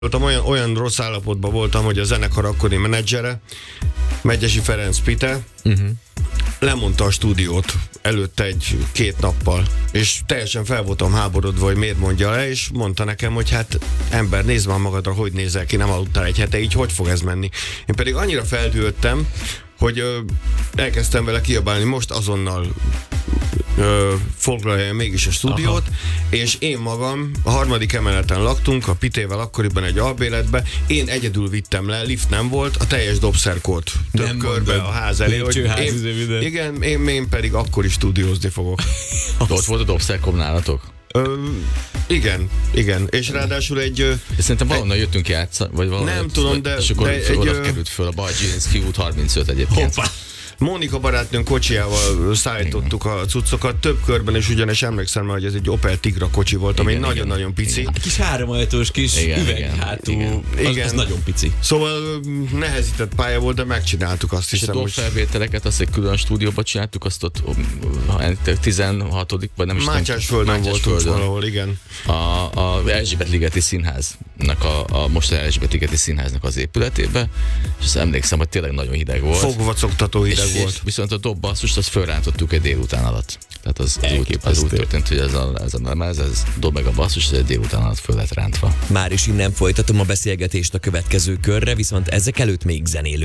Olyan rossz állapotban voltam, hogy a zenekar akkori menedzsere, Megyesi Ferenc Pite, lemondta a stúdiót előtte egy-két nappal, és teljesen fel voltam háborodva, hogy miért mondja le, és mondta nekem, hogy hát ember, nézd már magadra, hogy nézel ki, nem aludtál egy hete, így hogy fog ez menni? Én pedig annyira feldühöttem, hogy elkezdtem vele kiabálni, most azonnal foglalja mégis a stúdiót, és én magam a 3. emeleten laktunk, a Pitével akkoriban egy albéletbe, én egyedül vittem le, lift nem volt, a teljes dobszerkót több körbe a ház elé, hogy én pedig akkor is stúdiózni fogok. Ott volt a dobszerkom nálatok? Igen, és ráadásul szerintem valahonnan jöttünk játszani, vagy valahonnan. Nem tudom, de és akkor oda került föl a Bajdzsinszki út 35 egyébként. Hoppá. Mónika barátnőn kocsijával szállítottuk a cuccokat több körben, és ugyanis emlékszem, hogy ez egy Opel Tigra kocsi volt, ami nagyon-nagyon pici. Egy kis háromajtós kis üveghátú, az nagyon pici. Szóval nehezített pálya volt, de megcsináltuk, azt hiszem. És a dobfelvételeket azt egy külön stúdióba csináltuk, azt ott 16. vagy nem is tudom. Mátyásföldön voltunk valahol, igen. A Erzsébet-ligeti színháznak, a mostani Erzsébet-ligeti színháznak az épületébe, és azt emlékszem, hogy tényleg nagyon hideg volt. Fogvacogtató hideg volt. Viszont a dobbasszust azt fölrántottuk egy délután alatt. Tehát az úgy történt, hogy ez a dob meg a basszus, ez egy délután alatt föl lett rántva. Már is innen folytatom a beszélgetést a következő körre, viszont ezek előtt még zenélünk.